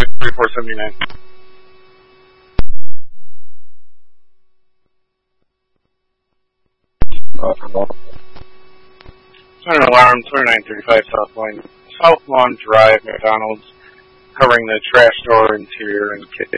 3479. Center alarm 2935 South Lawn Drive, McDonald's, covering the trash door, interior, and kitchen.